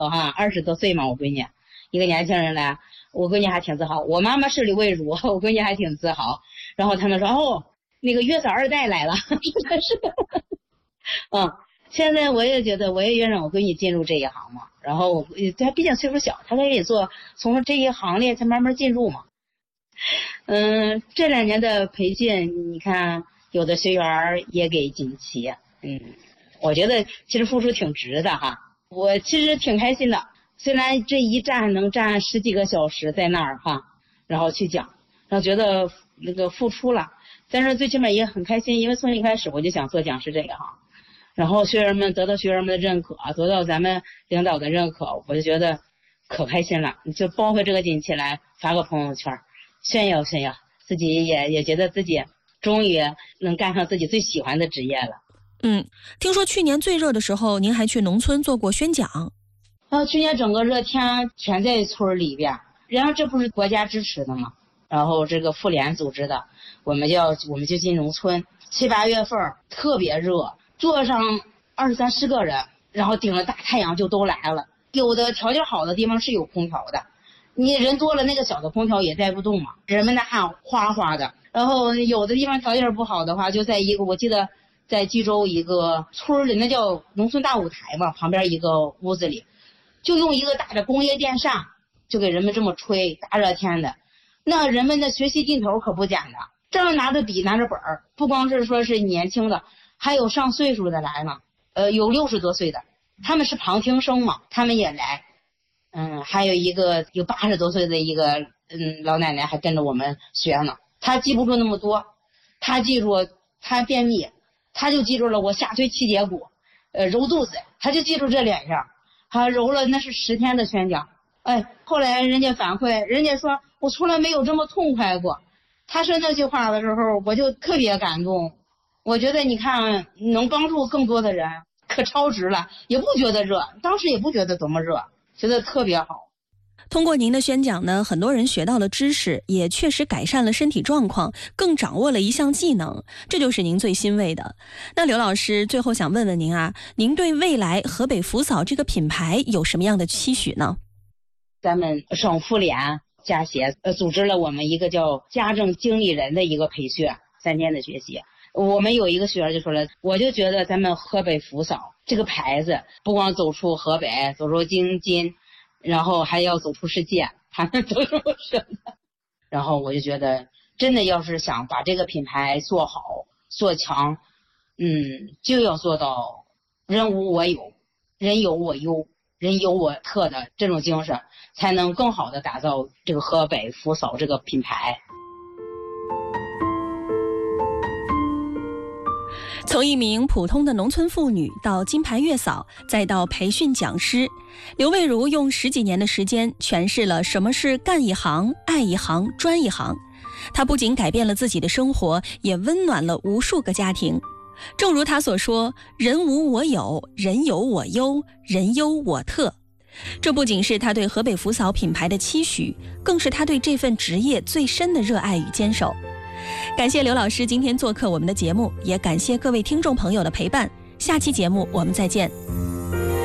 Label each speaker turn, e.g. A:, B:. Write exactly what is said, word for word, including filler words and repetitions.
A: 哈，二十多岁嘛，我闺女一个年轻人来，我闺女还挺自豪。我妈妈是刘卫儒，我闺女还挺自豪。然后他们说哦，那个月嫂二代来了，真的是。嗯，现在我也觉得我也愿让我闺女进入这一行嘛。然后我她毕竟岁数小，她可以做从这一行列才慢慢进入嘛。嗯，这两年的培训，你看有的学员也给锦旗，嗯，我觉得其实付出挺值的哈。我其实挺开心的，虽然这一站能站十几个小时在那儿哈，然后去讲，然后觉得那个付出了，但是最起码也很开心，因为从一开始我就想做讲师这一行，然后学员们得到学员们的认可，得到咱们领导的认可，我就觉得可开心了，就抱回这个锦旗来发个朋友圈，炫耀炫耀，自己也也觉得自己终于能干上自己最喜欢的职业了。
B: 嗯，听说去年最热的时候，您还去农村做过宣讲。
A: 啊，去年整个热天全在村里边，然后这不是国家支持的吗？然后这个妇联组织的，我们要我们就进农村，七八月份特别热，坐上二三十个人，然后顶着大太阳就都来了。有的条件好的地方是有空调的，你人多了那个小的空调也带不动嘛，人们的汗哗哗的。然后有的地方条件不好的话，就在一个我记得在冀州一个村里，那叫农村大舞台嘛，旁边一个屋子里，就用一个大的工业电扇，就给人们这么吹，大热天的，那人们的学习劲头可不简单，这样拿着笔拿着本儿，不光是说是年轻的，还有上岁数的来呢，呃，有六十多岁的，他们是旁听生嘛，他们也来，嗯，还有一个有八十多岁的一个嗯老奶奶还跟着我们学呢，她记不住那么多，她记住她便秘，她就记住了我下推七节骨，呃，揉肚子，她就记住这两样。他揉了那是十天的宣讲，哎，后来人家反馈，人家说我从来没有这么痛快过。他说那句话的时候，我就特别感动。我觉得你看能帮助更多的人，可超值了，也不觉得热，当时也不觉得多么热，觉得特别好。
B: 通过您的宣讲呢，很多人学到了知识，也确实改善了身体状况，更掌握了一项技能，这就是您最欣慰的。那刘老师，最后想问问您啊，您对未来河北福嫂这个品牌有什么样的期许呢？
A: 咱们省妇联家协呃组织了我们一个叫家政经理人的一个培训，三天的学习。我们有一个学员就说了，我就觉得咱们河北福嫂这个牌子，不光走出河北，走出京津，然后还要走出世界，他们都这么说的。然后我就觉得，真的要是想把这个品牌做好做强，嗯，就要做到人无我有，人有我优，人有我特的这种精神，才能更好的打造这个河北福嫂这个品牌。
B: 从一名普通的农村妇女到金牌月嫂，再到培训讲师，刘卫儒用十几年的时间诠释了什么是干一行、爱一行、专一行。他不仅改变了自己的生活，也温暖了无数个家庭。正如他所说，人无我有，人有我优，人优我特。这不仅是他对河北福嫂品牌的期许，更是他对这份职业最深的热爱与坚守。感谢刘老师今天做客我们的节目，也感谢各位听众朋友的陪伴。下期节目我们再见。